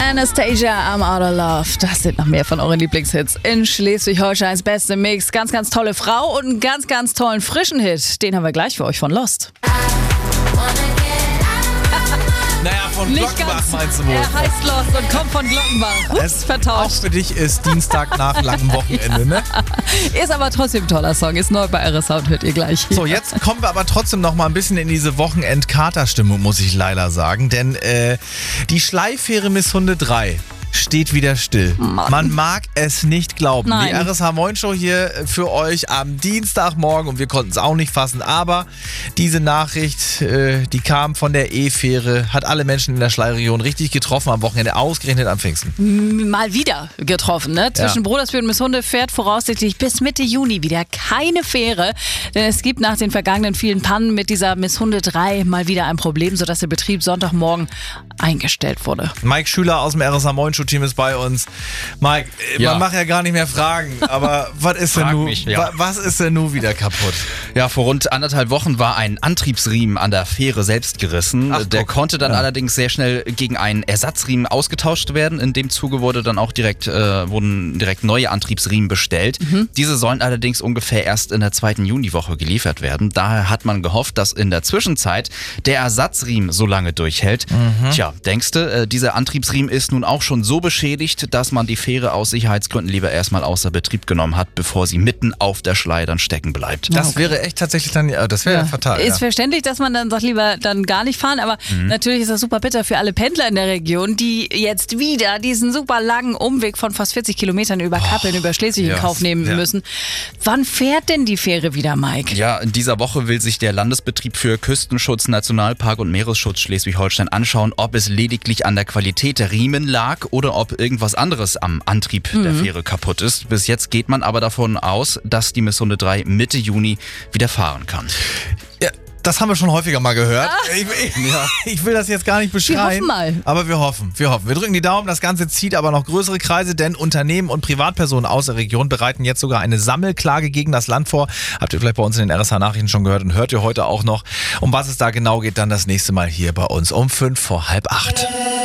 Anastasia, I'm Out of Love. Das sind noch mehr von euren Lieblingshits in Schleswig-Holsteins beste Mix. Ganz, ganz tolle Frau und einen ganz, ganz tollen frischen Hit. Den haben wir gleich für euch von Lost. Naja, von Glockenbach meinst du wohl. Er heißt Lost und kommt von Glockenbach. Ups, Auch vertauscht. für dich ist Dienstag nach langem Wochenende, ne? Ist aber trotzdem ein toller Song. Ist neu bei RSA und hört ihr gleich. So, jetzt kommen wir aber trotzdem noch mal ein bisschen in diese Wochenend-Kater-Stimmung, muss ich leider sagen. Denn die Schleifähre Misshunde 3 steht wieder still. Mann. Man mag es nicht glauben. Nein. Die RSH Moin Show hier für euch am Dienstagmorgen und wir konnten es auch nicht fassen, aber diese Nachricht, die kam von der E-Fähre, hat alle Menschen in der Schleiregion richtig getroffen am Wochenende, ausgerechnet am Pfingsten. Mal wieder getroffen, ne? Zwischen Brodersbühl und Misshunde fährt voraussichtlich bis Mitte Juni wieder keine Fähre, denn es gibt nach den vergangenen vielen Pannen mit dieser Misshunde 3 mal wieder ein Problem, sodass der Betrieb Sonntagmorgen eingestellt wurde. Mike Schüler aus dem RSH Moin Show Team ist bei uns. Mike, man macht ja gar nicht mehr Fragen, aber was ist denn nun, was ist denn nun wieder kaputt? Ja, vor rund 1,5 Wochen war ein Antriebsriemen an der Fähre selbst gerissen. Der konnte dann allerdings sehr schnell gegen einen Ersatzriemen ausgetauscht werden. In dem Zuge wurden direkt neue Antriebsriemen bestellt. Diese sollen allerdings ungefähr erst in der 2. Juniwoche geliefert werden. Daher hat man gehofft, dass in der Zwischenzeit der Ersatzriemen so lange durchhält. Tja, denkst du, dieser Antriebsriemen ist nun auch schon so beschädigt, dass man die Fähre aus Sicherheitsgründen lieber erstmal außer Betrieb genommen hat, bevor sie mitten auf der Schlei dann stecken bleibt. Das wäre echt tatsächlich dann, das wäre fatal. Ist verständlich, dass man dann sagt, lieber dann gar nicht fahren, aber natürlich ist das super bitter für alle Pendler in der Region, die jetzt wieder diesen super langen Umweg von fast 40 Kilometern über Kappeln, über Schleswig in Kauf nehmen müssen. Wann fährt denn die Fähre wieder, Mike? Ja, in dieser Woche will sich der Landesbetrieb für Küstenschutz, Nationalpark und Meeresschutz Schleswig-Holstein anschauen, ob es lediglich an der Qualität der Riemen lag oder ob irgendwas anderes am Antrieb der Fähre kaputt ist. Bis jetzt geht man aber davon aus, dass die Misshunde 3 Mitte Juni wieder fahren kann. Ja, das haben wir schon häufiger mal gehört. Ich will das jetzt gar nicht beschreien. Wir hoffen mal. Aber wir hoffen. Wir drücken die Daumen. Das Ganze zieht aber noch größere Kreise, denn Unternehmen und Privatpersonen aus der Region bereiten jetzt sogar eine Sammelklage gegen das Land vor. Habt ihr vielleicht bei uns in den RSH Nachrichten schon gehört und hört ihr heute auch noch. Um was es da genau geht, dann das nächste Mal hier bei uns um 7:55.